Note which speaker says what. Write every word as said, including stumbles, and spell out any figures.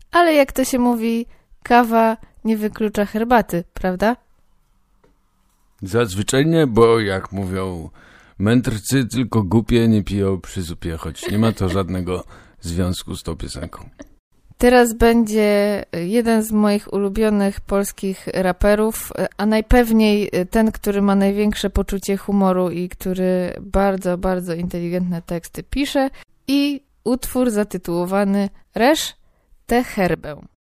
Speaker 1: Ale jak to się mówi, kawa nie wyklucza herbaty, prawda?
Speaker 2: Zazwyczaj nie, bo jak mówią mędrcy, tylko głupie nie piją przy zupie, choć nie ma to żadnego związku z tą piosenką.
Speaker 1: Teraz będzie jeden z moich ulubionych polskich raperów, a najpewniej ten, który ma największe poczucie humoru i który bardzo, bardzo inteligentne teksty pisze, i utwór zatytułowany Resz tę herbę.